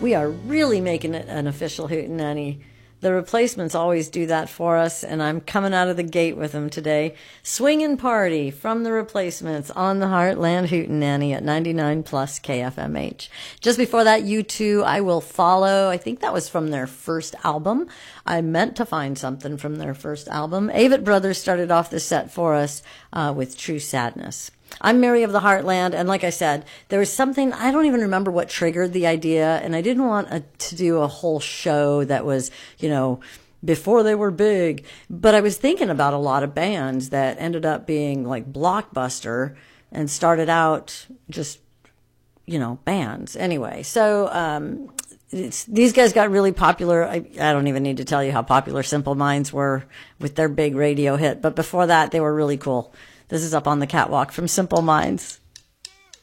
We are really making it an official Hootenanny. The Replacements always do that for us, and I'm coming out of the gate with them today. Swingin' Party from The Replacements on the Heartland Hootenanny at 99 plus KFMH. Just before that, U2, I Will Follow. I think that was from their first album. I meant to find something from their first album. Avett Brothers started off the set for us with True Sadness. I'm Mary of the Heartland, and like I said, there was something, I don't even remember what triggered the idea, and I didn't want to do a whole show that was, before they were big, but I was thinking about a lot of bands that ended up being like Blockbuster and started out just, bands. Anyway, so these guys got really popular. I don't even need to tell you how popular Simple Minds were with their big radio hit, but before that, they were really cool. This is Up on the Catwalk from Simple Minds.